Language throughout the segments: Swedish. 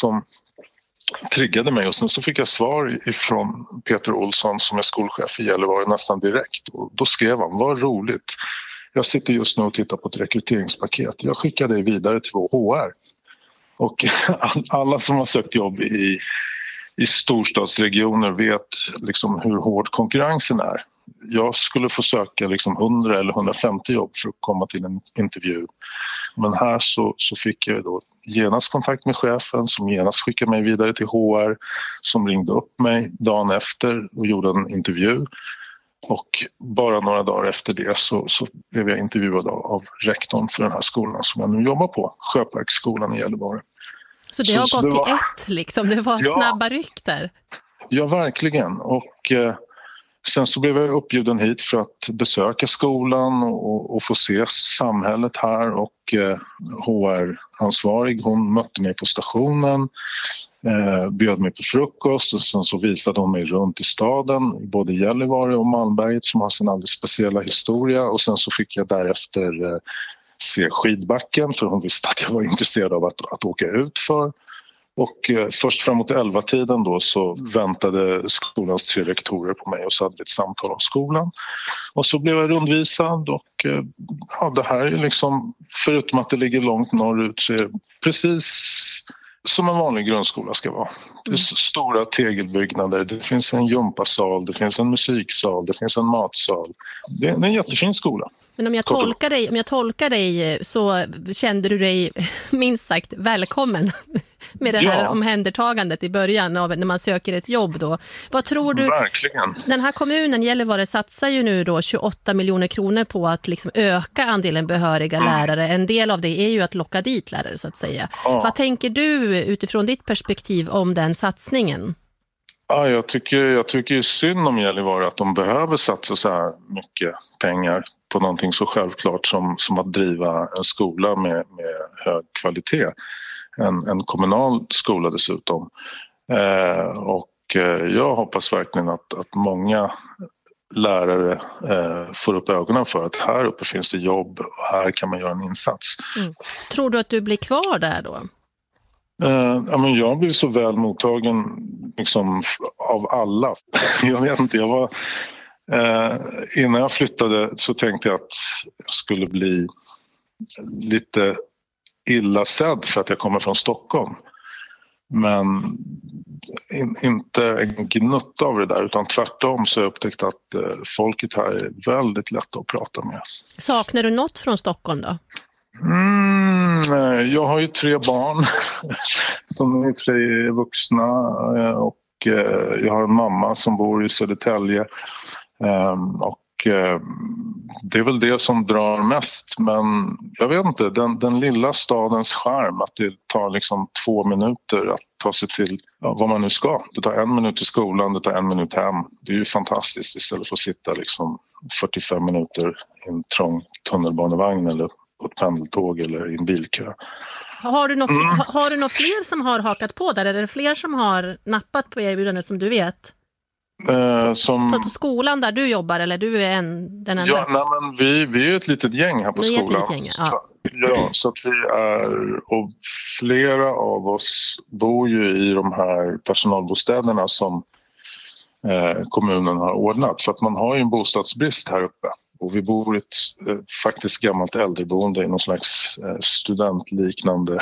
som triggade mig, och sen så fick jag svar ifrån Peter Olsson som är skolchef i Gällivare nästan direkt, och då skrev han: vad roligt, jag sitter just nu och tittar på ett rekryteringspaket, jag skickar dig vidare till vår HR. Och alla som har sökt jobb i storstadsregioner vet liksom hur hård konkurrensen är. Jag skulle få söka liksom 100 eller 150 jobb för att komma till en intervju. Men här så fick jag då genast kontakt med chefen som genast skickade mig vidare till HR, som ringde upp mig dagen efter och gjorde en intervju. Och bara några dagar efter det så blev jag intervjuad av rektorn för den här skolan som jag nu jobbar på, Sjöparksskolan i Gällivare. Så det har gått i ett liksom, det var snabba ryck där? Ja, verkligen. Och sen så blev jag uppbjuden hit för att besöka skolan och få se samhället här, och HR-ansvarig, hon mötte mig på stationen, bjöd mig på frukost, och sen så visade hon mig runt i staden, både Gällivare och Malmberget som har sin alldeles speciella historia, och sen så fick jag därefter se skidbacken, för hon visste att jag var intresserad av att åka ut för. Och först framåt 11-tiden då så väntade skolans 3 rektorer på mig, och så hade vi ett samtal om skolan. Och så blev jag rundvisad, och det här är liksom, förutom att det ligger långt norrut, så är det precis som en vanlig grundskola ska vara. Det är stora tegelbyggnader, det finns en gympasal, det finns en musiksal, det finns en matsal. Det är en jättefin skola. Men om jag tolkar dig så kände du dig minst sagt välkommen med det här omhändertagandet i början av när man söker ett jobb då. Vad tror du? Verkligen. Den här kommunen Gällivare satsar ju nu då 28 miljoner kronor på att liksom öka andelen behöriga lärare. En del av det är ju att locka dit lärare så att säga. Ja. Vad tänker du utifrån ditt perspektiv om den satsningen? Ja, jag tycker synd om Gällivare att de behöver satsa så här mycket pengar på någonting så självklart som att driva en skola med hög kvalitet. En kommunal skola dessutom. Och jag hoppas verkligen att många lärare får upp ögonen för att här uppe finns det jobb och här kan man göra en insats. Tror du att du blir kvar där då? Men jag blev så väl mottagen liksom, av alla. Jag vet inte, innan jag flyttade så tänkte jag att jag skulle bli lite illa sedd för att jag kommer från Stockholm. Men inte en gnutta av det där, utan tvärtom så har jag upptäckt att folket här är väldigt lätt att prata med. Saknar du något från Stockholm då? Jag har ju 3 barn som i och för sig är vuxna, och jag har en mamma som bor i Södertälje, och det är väl det som drar mest, men jag vet inte, den lilla stadens charm, att det tar liksom 2 minuter att ta sig till vad man nu ska. Det tar 1 minut till skolan, det tar 1 minut hem. Det är ju fantastiskt istället för att sitta liksom 45 minuter i en trång tunnelbanevagn eller på ett pendeltåg eller i en bilkö. Har du några fler som har hakat på där? Eller är det fler som har nappat på erbjudandet som du vet? På skolan där du jobbar, eller du är den enda? Ja, men vi är ett litet gäng här på skolan. Så att vi är, och flera av oss bor ju i de här personalbostäderna som kommunen har ordnat. För att man har ju en bostadsbrist här uppe. Och vi bor i ett faktiskt gammalt äldreboende i någon slags studentliknande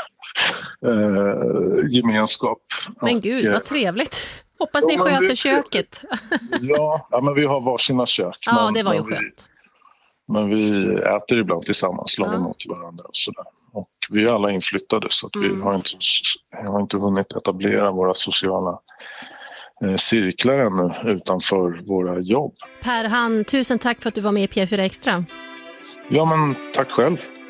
gemenskap. Men gud, vad trevligt. Hoppas ni sköter köket. Ja, men vi har varsina kök. Ja, det var ju skönt. Men vi äter ibland tillsammans, lagar mat till varandra och sådär. Och vi är alla inflyttade så att vi har inte hunnit etablera våra sociala cirklar ännu utanför våra jobb. Per Hann, tusen tack för att du var med i P4 Extra. Ja, men tack själv.